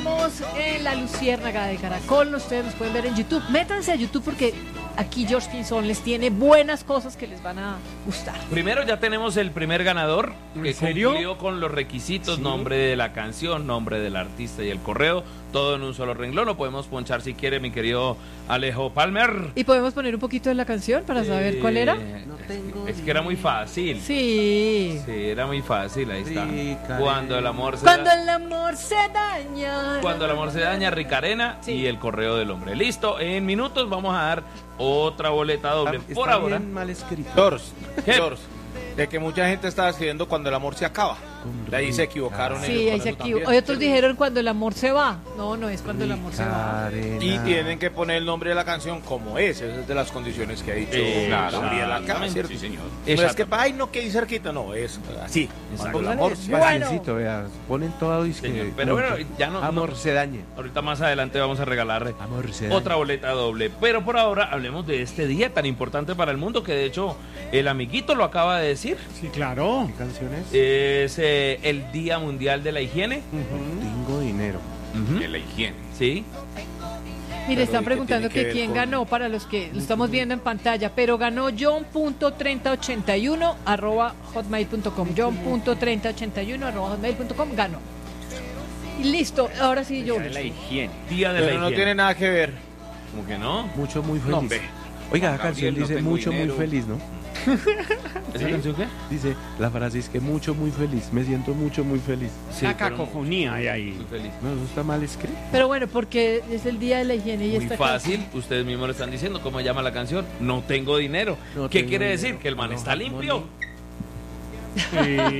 estamos en La Luciérnaga de Caracol. Ustedes nos pueden ver en YouTube. Métanse a YouTube porque aquí George Pinzón les tiene buenas cosas que les van a gustar. Primero ya tenemos el primer ganador que serio? cumplió con los requisitos, ¿Sí? Nombre de la canción, nombre del artista y el correo, todo en un solo renglón. Lo podemos ponchar si quiere, mi querido Alejo Palmer. ¿Y podemos poner un poquito de la canción para saber cuál era? No tengo Es que era muy fácil. Sí. Sí, era muy fácil, ahí está. Rica Cuando el arena. amor se Cuando da- el amor se daña. Cuando el amor se daña, Ricarena Sí. y el correo del hombre. Listo, en minutos vamos a dar otra boleta doble. Está Por ahora. bien mal escrito. ¿Qué? De que mucha gente estaba escribiendo cuando el amor se acaba. De ahí se equivocaron Sí, ellos ahí con se eso equivocó. también. Otros dijeron cuando el amor se va. No, no es cuando el amor se va. Y tienen que poner el nombre de la canción como es. Esa es de las condiciones que ha dicho Gabriela acá, ¿cierto? Sí, señor. No es que, ay, no, que ahí cerquita, no, es así. Cuando el amor se Facilito, vea. Ponen todo y Señor, pero bueno, ya no- Amor no- se dañe. Ahorita más adelante vamos a regalar Amor se dañe. otra boleta doble. Pero por ahora hablemos de este día tan importante para el mundo que de hecho el amiguito lo acaba de decir. Sí, claro. ¿Qué canciones? Es el Día Mundial de la Higiene. Tengo dinero. Ujú. la higiene. Sí. Mire, están ¿y qué preguntando tiene que que ver quién con- ganó para los que lo estamos viendo en pantalla, pero ganó john.3081 @hotmail.com. John.3081 @hotmail.com ganó. Y listo, ahora sí yo. La higiene. Día de Pero la no Higiene. tiene nada que ver. ¿Cómo que no? Mucho, muy feliz. No, hombre. Oiga, la Juan canción Gabriel, no dice tengo mucho, dinero. muy feliz, ¿no? ¿Esa canción qué? Dice, la frase es que mucho, muy feliz. Me siento mucho, muy feliz. Sí, Una pero cacofonía hay ahí. muy feliz. No, eso está mal escrito. Pero bueno, porque es el día de la higiene y Muy esta fácil, ustedes mismos lo están diciendo. ¿Cómo llama la canción? No tengo dinero. No ¿Qué tengo quiere dinero. decir? Que el man No, está limpio. money. Sí.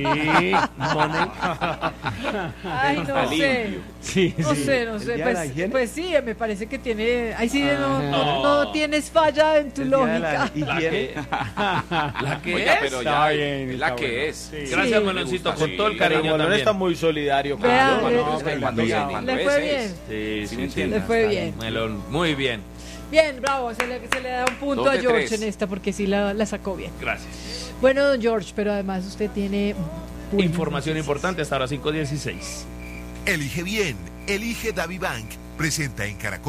Ay, no sé. Sí, No sí. sé, no ¿El sé. día de la Pues, higiene? pues sí, me parece que tiene. Ahí sí no, no. no tienes falla en tu El día de la lógica. La higiene. que, la que Oiga, es. pero Está ya bien, es la está que bueno. es. Sí. Gracias, Sí. Meloncito, Me con gusta, todo el sí. cariño Pero Bolón también. está muy solidario. con Vea, Dios, ve- ¿no? le Cuando fue es, bien. Le fue bien. Sí, sí, me sí. Le fue bien. Melón, muy bien. Bien, bravo, se le da un punto 2 a de George 3. en esta porque sí la sacó bien. Gracias. Bueno, don George, pero además usted tiene buenas Información noticias. importante hasta ahora 5:16. Elige bien, elige DaviBank. Presenta en Caracol.